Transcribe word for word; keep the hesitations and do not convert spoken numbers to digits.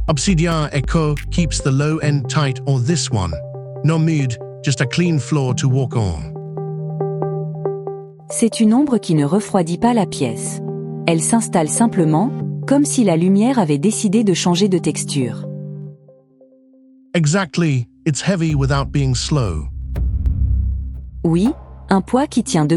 Obsidian Echo keeps the low end tight, or this one. No mood, just a clean floor to walk on. C'est une ombre qui ne refroidit pas la pièce. Elle s'installe simplement, comme si la lumière avait décidé de changer de texture. Exactly, it's heavy without being slow. Oui, un poids qui tient debout.